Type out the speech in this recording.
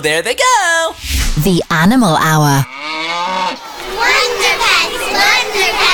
there they go. The Animal Hour. Wonder Pets, Wonder Pets.